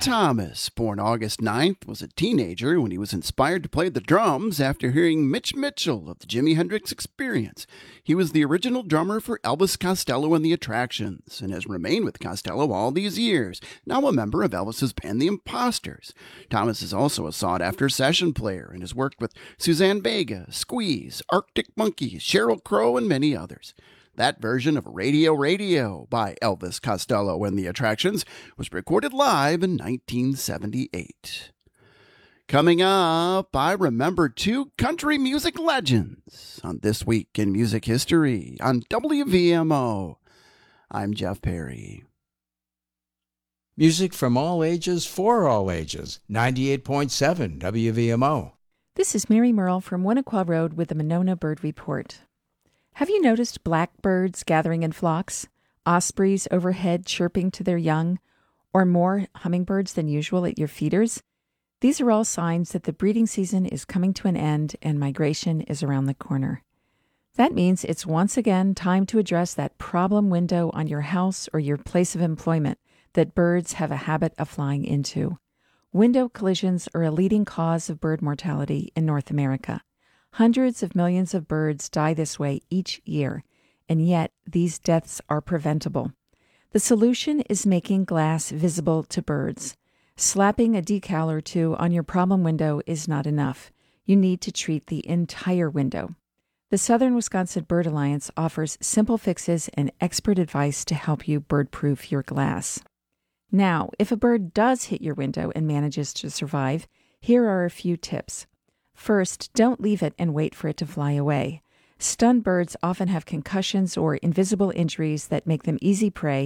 Thomas, born August 9th, was a teenager when he was inspired to play the drums after hearing Mitch Mitchell of the Jimi Hendrix Experience. He was the original drummer for Elvis Costello and the Attractions and has remained with Costello all these years, now a member of Elvis's band The Imposters. Thomas is also a sought-after session player and has worked with Suzanne Vega, Squeeze, Arctic Monkeys, Sheryl Crow, and many others. That version of Radio Radio by Elvis Costello and the Attractions was recorded live in 1978. Coming up, I remember two country music legends on This Week in Music History on WVMO. I'm Jeff Perry. Music from all ages for all ages. 98.7 WVMO. This is Mary Merle from Winnequa Road with the Monona Bird Report. Have you noticed blackbirds gathering in flocks, ospreys overhead chirping to their young, or more hummingbirds than usual at your feeders? These are all signs that the breeding season is coming to an end and migration is around the corner. That means it's once again time to address that problem window on your house or your place of employment that birds have a habit of flying into. Window collisions are a leading cause of bird mortality in North America. Hundreds of millions of birds die this way each year, and yet these deaths are preventable. The solution is making glass visible to birds. Slapping a decal or two on your problem window is not enough. You need to treat the entire window. The Southern Wisconsin Bird Alliance offers simple fixes and expert advice to help you bird-proof your glass. Now, if a bird does hit your window and manages to survive, here are a few tips. First, don't leave it and wait for it to fly away. Stunned birds often have concussions or invisible injuries that make them easy prey